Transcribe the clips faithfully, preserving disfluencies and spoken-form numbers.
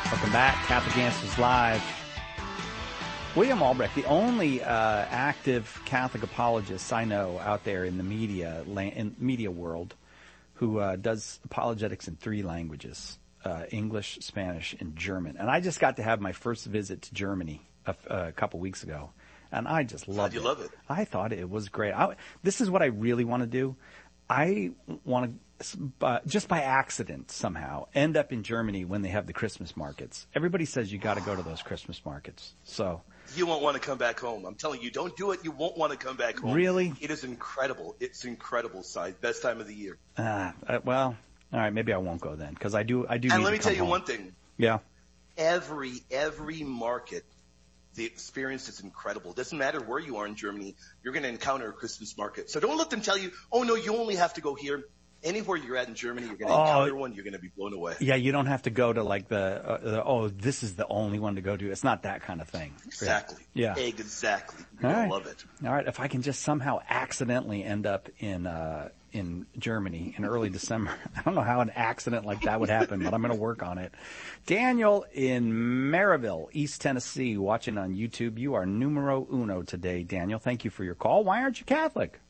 Welcome back. Catholic Answers Live. William Albrecht, the only uh, active Catholic apologist I know out there in the media in media world who uh, does apologetics in three languages, uh, English, Spanish, and German. And I just got to have my first visit to Germany a, a couple weeks ago, and I just loved How'd you it. love it? I thought it was great. I, this is what I really want to do. I want to, uh, just by accident somehow, end up in Germany when they have the Christmas markets. Everybody says you got to go to those Christmas markets. So you won't want to come back home. I'm telling you, don't do it. You won't want to come back home. Really? It is incredible. It's incredible, Si. Best time of the year. Uh, uh, well, all right, maybe I won't go then because I do. I do. And need let to me come tell you home. one thing. Yeah. Every every market, the experience is incredible. Doesn't matter where you are in Germany, you're going to encounter a Christmas market. So don't let them tell you, oh no, you only have to go here. Anywhere you're at in Germany, you're going to Oh, encounter one. You're going to be blown away. Yeah, you don't have to go to like the, uh, the oh, this is the only one to go to. It's not that kind of thing. Exactly. Yeah. Exactly. You're All going right. to love it. All right. If I can just somehow accidentally end up in uh, in Germany in early December, I don't know how an accident like that would happen, but I'm going to work on it. Daniel in Maryville, East Tennessee, watching on YouTube. You are numero uno today, Daniel. Thank you for your call. Why aren't you Catholic?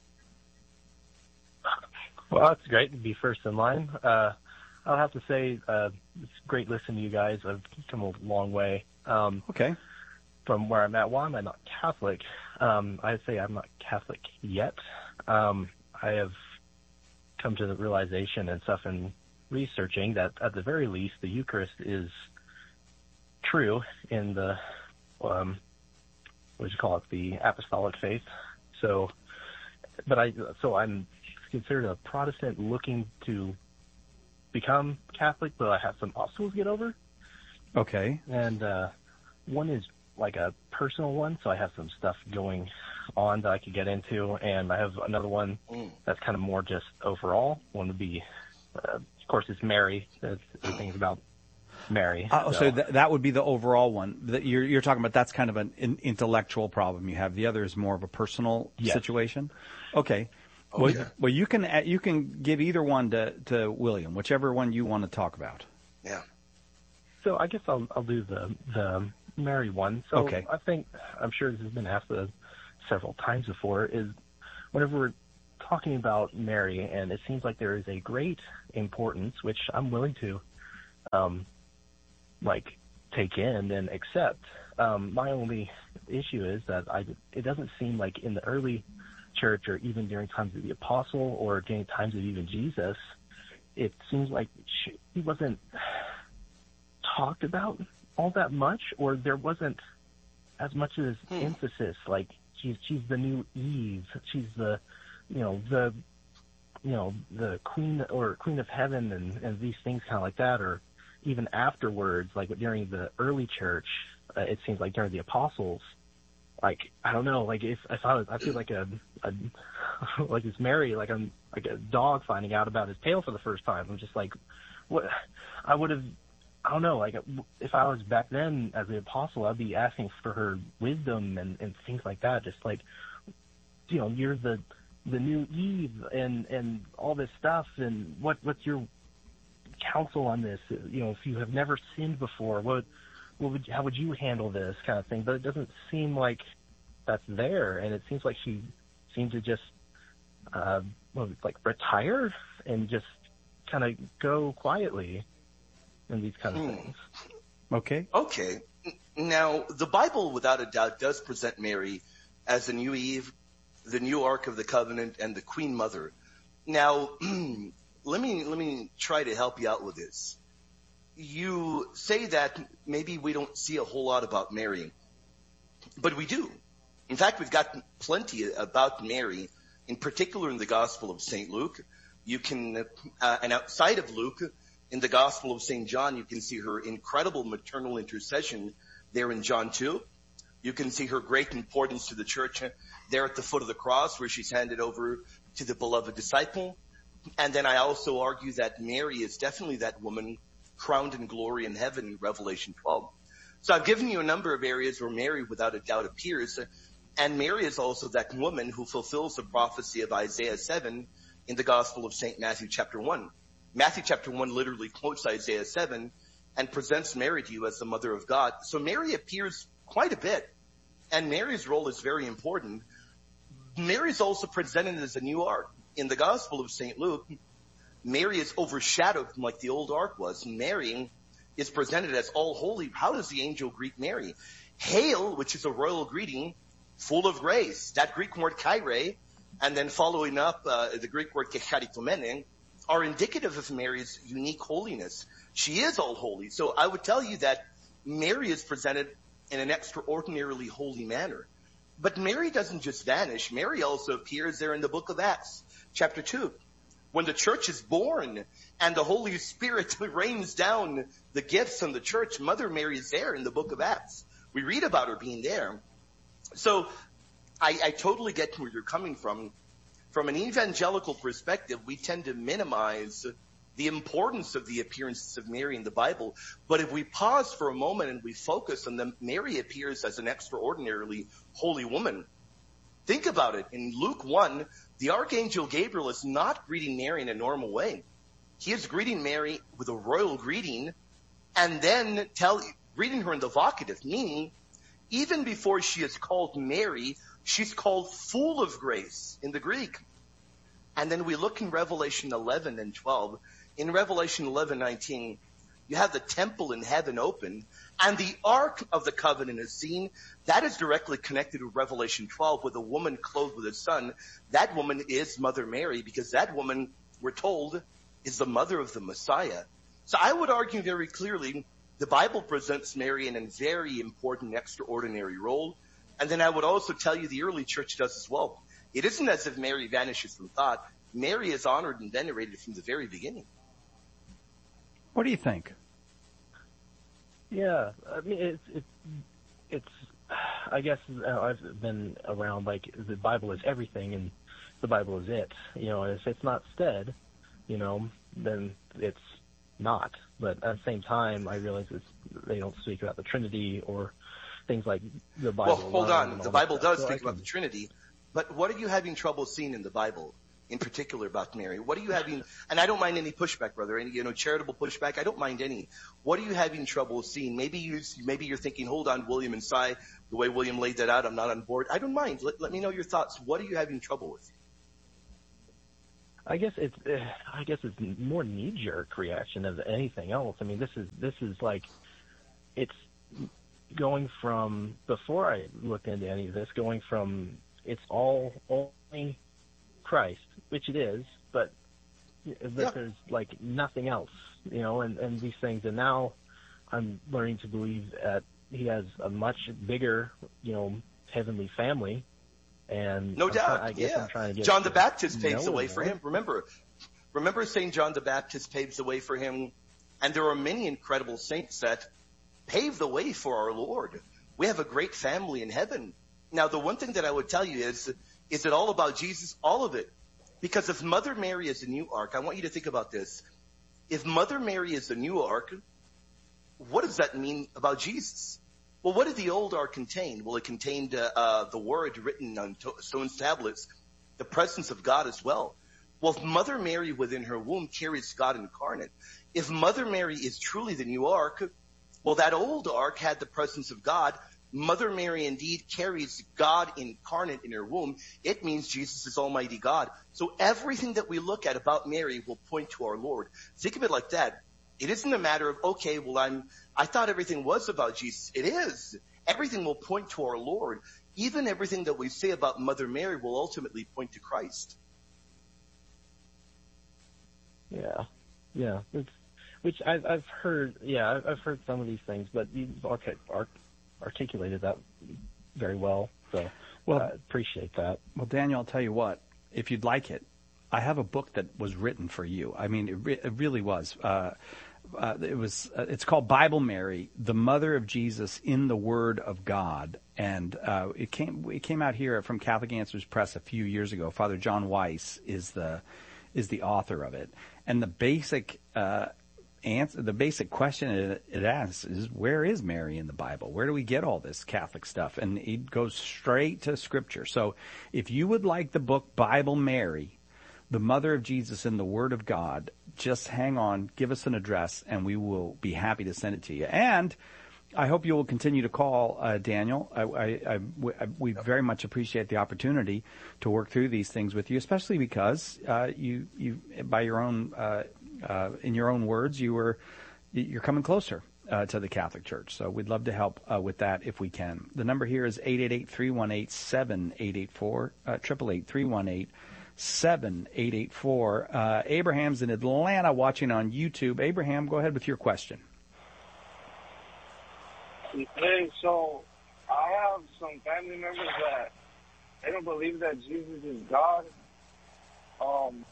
Well, it's great to be first in line. Uh, I'll have to say uh, it's great listening to you guys. I've come a long way. Um, okay. From where I'm at, why am I not Catholic? Um, I'd say I'm not Catholic yet. Um, I have come to the realization and stuff in researching that at the very least the Eucharist is true in the, um, what do you call it, the apostolic faith. So, but I, so I'm considered a Protestant looking to become Catholic, but I have some obstacles to get over. Okay. And uh, one is like a personal one, so I have some stuff going on that I could get into, and I have another one Mm. that's kind of more just overall. One would be, uh, of course, it's Mary. That's the things about Mary. Uh, so so th- that would be the overall one that you're you're talking about. That's kind of an in- intellectual problem you have. The other is more of a personal Yes. situation. Okay. Okay. Well, well, you can uh, you can give either one to, to William, whichever one you want to talk about. Yeah. So I guess I'll I'll do the the Mary one. So Okay. I think I'm sure this has been asked uh, several times before. Is whenever we're talking about Mary, and it seems like there is a great importance, which I'm willing to, um, like take in and accept. Um, my only issue is that I it doesn't seem like in the early church or even during times of the apostle or during times of even Jesus, it seems like she, he wasn't talked about all that much, or there wasn't as much as Hmm. emphasis. Like she's she's the new Eve. She's the, you know, the, you know, the queen or queen of heaven and, and these things kind of like that. Or even afterwards, like during the early church, uh, it seems like during the apostles, like I don't know, like if if I was, I feel like a, a like it's Mary, like I'm like a dog finding out about his tail for the first time. I'm just like, what? I would have. I don't know, like, if I was back then as the apostle, I'd be asking for her wisdom and, and things like that. Just like, you know, you're the the new Eve and, and all this stuff, and what what's your counsel on this? You know, if you have never sinned before, what what would how would you handle this kind of thing? But it doesn't seem like that's there, and it seems like she seemed to just, uh, well, like retire and just kind of go quietly. And these kind of Hmm. things. Okay. Okay. Now, the Bible, without a doubt, does present Mary as the new Eve, the new Ark of the Covenant, and the Queen Mother. Now, let me let me try to help you out with this. You say that maybe we don't see a whole lot about Mary, but we do. In fact, we've got plenty about Mary, in particular in the Gospel of Saint Luke. You can, uh, and outside of Luke, in the Gospel of Saint John, you can see her incredible maternal intercession there in John two. You can see her great importance to the church there at the foot of the cross, where she's handed over to the beloved disciple. And then I also argue that Mary is definitely that woman crowned in glory in heaven in Revelation twelve. So I've given you a number of areas where Mary without a doubt appears. And Mary is also that woman who fulfills the prophecy of Isaiah seven in the Gospel of Saint Matthew chapter one. Matthew chapter one literally quotes Isaiah seven and presents Mary to you as the mother of God. So Mary appears quite a bit, and Mary's role is very important. Mary's also presented as a new ark. In the Gospel of Saint Luke, Mary is overshadowed like the old ark was. Mary is presented as all holy. How does the angel greet Mary? Hail, which is a royal greeting, full of grace. That Greek word kaire, and then following up uh, the Greek word kecharitomene, are indicative of Mary's unique holiness. She is all holy. So I would tell you that Mary is presented in an extraordinarily holy manner. But Mary doesn't just vanish. Mary also appears there in the book of Acts, chapter two. When the church is born and the Holy Spirit rains down the gifts on the church, Mother Mary is there in the book of Acts. We read about her being there. So I, I totally get where you're coming from. From an evangelical perspective, we tend to minimize the importance of the appearances of Mary in the Bible. But if we pause for a moment and we focus on them, Mary appears as an extraordinarily holy woman. Think about it. In Luke one, the Archangel Gabriel is not greeting Mary in a normal way. He is greeting Mary with a royal greeting and then tell, greeting her in the vocative, meaning even before she is called Mary, she's called full of grace in the Greek. And then we look in Revelation eleven and twelve. In Revelation eleven nineteen, you have the temple in heaven open, and the Ark of the Covenant is seen. That is directly connected with Revelation twelve, with a woman clothed with a son. That woman is Mother Mary, because that woman, we're told, is the mother of the Messiah. So I would argue very clearly, the Bible presents Mary in a very important, extraordinary role. And then I would also tell you the early church does as well. It isn't as if Mary vanishes from thought. Mary is honored and venerated from the very beginning. What do you think? Yeah, I mean, it's, it's, it's I guess uh, I've been around, like, the Bible is everything and the Bible is it. You know, if it's not said, you know, then it's not. But at the same time, I realize it's, they don't speak about the Trinity or things like the Bible. Well, hold on. The Bible does so speak can... about the Trinity, but what are you having trouble seeing in the Bible, in particular about Mary? What are you having, and I don't mind any pushback, brother, any, you know, charitable pushback, I don't mind any. What are you having trouble seeing? Maybe you, maybe you're thinking, hold on, William and Cy, the way William laid that out, I'm not on board. I don't mind. Let, let me know your thoughts. What are you having trouble with? I guess it's, uh, I guess it's more knee-jerk reaction than anything else. I mean, this is, this is like, it's going from, before I looked into any of this, going from, it's all only Christ, which it is, but, but yeah. There's like nothing else, you know, and, and these things. And now I'm learning to believe that he has a much bigger, you know, heavenly family. And no I'm doubt, try, I guess yeah. I'm trying to get John to the Baptist paves the way him, for right? him. Remember, remember Saint John the Baptist paves the way for him, and there are many incredible saints that pave the way for our Lord. We have a great family in heaven. Now, the one thing that I would tell you is, is it all about Jesus? All of it. Because if Mother Mary is the new ark, I want you to think about this. If Mother Mary is the new ark, what does that mean about Jesus? Well, what did the old ark contain? Well, it contained uh, uh, the word written on to- stone tablets, the presence of God as well. Well, if Mother Mary within her womb carries God incarnate, if Mother Mary is truly the new ark, well, that old ark had the presence of God. Mother Mary indeed carries God incarnate in her womb. It means Jesus is Almighty God. So everything that we look at about Mary will point to our Lord. Think of it like that. It isn't a matter of, okay, well, I'm, I thought everything was about Jesus. It is. Everything will point to our Lord. Even everything that we say about Mother Mary will ultimately point to Christ. Yeah. Yeah. It's, which I've, I've heard, yeah, I've, I've heard some of these things, but you've artic- art- articulated that very well. So, well, I appreciate that. Well, Daniel, I'll tell you what, if you'd like it, I have a book that was written for you. I mean, it, re- it really was. Uh, uh, it was. Uh, it's called Bible Mary, the Mother of Jesus in the Word of God, and uh, it came. It came out here from Catholic Answers Press a few years ago. Father John Weiss is the is the author of it, and the basic uh, answer, the basic question it, it asks is, where is Mary in the Bible? Where do we get all this Catholic stuff? And it goes straight to Scripture. So, if you would like the book Bible Mary, the Mother of Jesus in the Word of God, just hang on, give us an address, and we will be happy to send it to you. And I hope you will continue to call, uh, Daniel. I, I, I, I, we very much appreciate the opportunity to work through these things with you, especially because uh, you, you, by your own, uh, uh, in your own words, you were, you're coming closer uh, to the Catholic Church. So we'd love to help uh, with that if we can. The number here is eight eight eight, three one eight, seven eight eight four, uh, eight eight eight, three one eight, seven eight eight four. Uh, Abraham's in Atlanta watching on YouTube. Abraham, go ahead with your question. Hey, so I have some family members that they don't believe that Jesus is God. Um,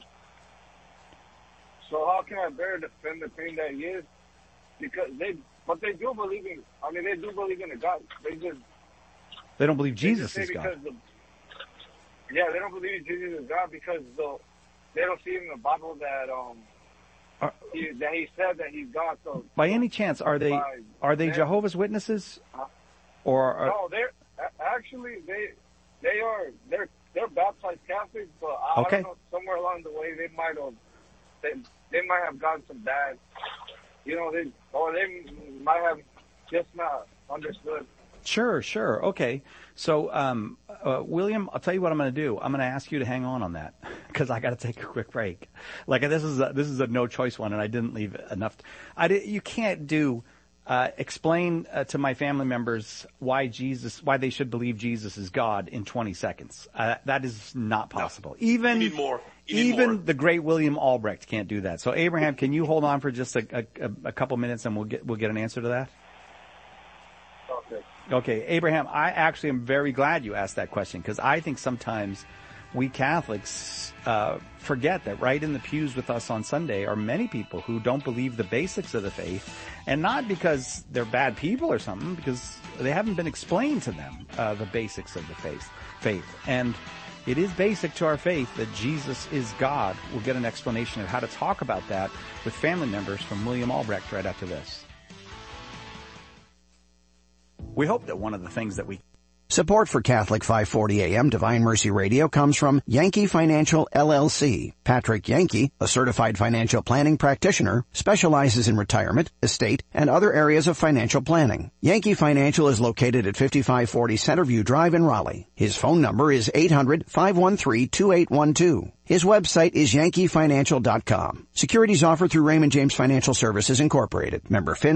so how can I better defend the thing that he is? Because they, but they do believe in. I mean, they do believe in a God. They just they don't believe Jesus is God. The, yeah, they don't believe Jesus is God because the, they don't see in the Bible that um are, he, that he said that he's God. So by any chance, are they are they Jehovah's Witnesses? Uh, or are, no, they're actually they they are they're they're baptized Catholics, but I, okay. I don't know, somewhere along the way they might have they, they might have gotten some bad. You know, they or they might have just not understood. Sure, sure. Okay. So, um, uh, William, I'll tell you what I'm going to do. I'm going to ask you to hang on on that because I got to take a quick break. Like this is a, this is a no choice one, and I didn't leave enough. To, I did, you can't do uh, explain uh, to my family members why Jesus, why they should believe Jesus is God in twenty seconds. Uh, that is not possible. No. Even you need more. You need even more. the great William Albrecht can't do that. So, Abraham, can you hold on for just a, a, a couple minutes, and we'll get we'll get an answer to that. Okay. Okay, Abraham, I actually am very glad you asked that question because I think sometimes we Catholics uh, forget that right in the pews with us on Sunday are many people who don't believe the basics of the faith, and not because they're bad people or something, because they haven't been explained to them uh, the basics of the faith. Faith, and it is basic to our faith that Jesus is God. We'll get an explanation of how to talk about that with family members from William Albrecht right after this. We hope that one of the things that we... Support for Catholic five forty A M Divine Mercy Radio comes from Yankee Financial L L C. Patrick Yankee, a certified financial planning practitioner, specializes in retirement, estate, and other areas of financial planning. Yankee Financial is located at fifty-five forty Centerview Drive in Raleigh. His phone number is eight hundred, five one three, two eight one two. His website is yankee financial dot com. Securities offered through Raymond James Financial Services Incorporated. Member FINRA.